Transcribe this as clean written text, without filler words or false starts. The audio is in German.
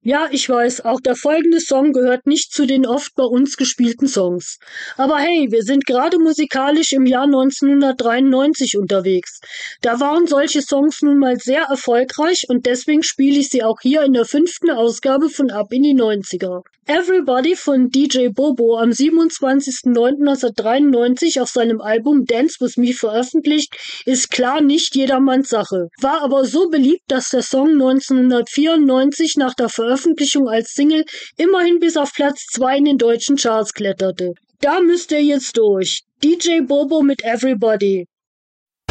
Ja, ich weiß, auch der folgende Song gehört nicht zu den oft bei uns gespielten Songs. Aber hey, wir sind gerade musikalisch im Jahr 1993 unterwegs. Da waren solche Songs nun mal sehr erfolgreich und deswegen spiele ich sie auch hier in der 5. Ausgabe von Ab in die 90er. Everybody von DJ Bobo am 27.09.1993 auf seinem Album Dance With Me veröffentlicht, ist klar nicht jedermanns Sache. War aber so beliebt, dass der Song 1994 nach der Veröffentlichung als Single immerhin bis auf Platz 2 in den deutschen Charts kletterte. Da müsst ihr jetzt durch. DJ Bobo mit Everybody.